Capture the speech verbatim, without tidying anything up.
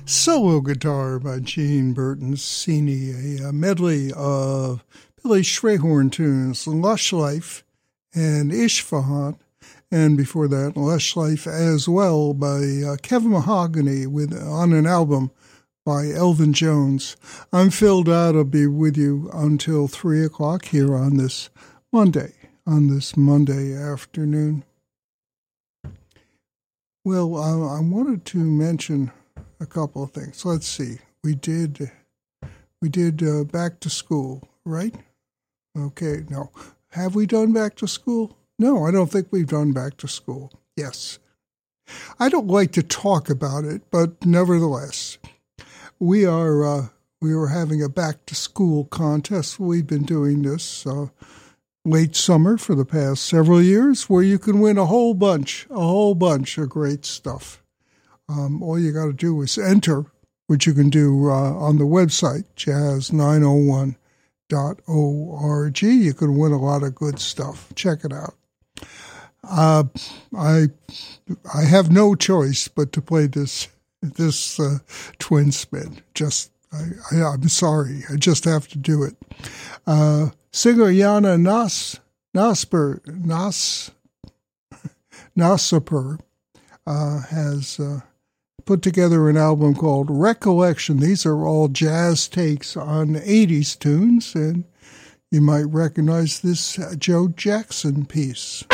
Solo guitar by Gene Bertoncini, a medley of Billy Strayhorn tunes, Lush Life and Ishfahan, and before that, Lush Life as well by uh, Kevin Mahogany with on an album by Elvin Jones. I'm Phil Dodd. I'll be with you until three o'clock here on this Monday, on this Monday afternoon. Well, I, I wanted to mention a couple of things. Let's see. We did, we did uh, back to school, right? Okay, no. Have we done back to school? No, I don't think we've done back to school. Yes. I don't like to talk about it, but nevertheless, we are uh, we are having a back to school contest. We've been doing this uh, late summer for the past several years, where you can win a whole bunch, a whole bunch of great stuff. Um, all you got to do is enter, which you can do uh, on the website, jazz nine oh one dot org. You can win a lot of good stuff. Check it out. Uh, I I have no choice but to play this this uh, twin spin. Just I, I I'm sorry, I just have to do it. Uh, singer Yana Nas Nasper Nas Nasaper uh, has. Uh, put together an album called Recollection. These are all jazz takes on eighties tunes, and you might recognize this Joe Jackson piece.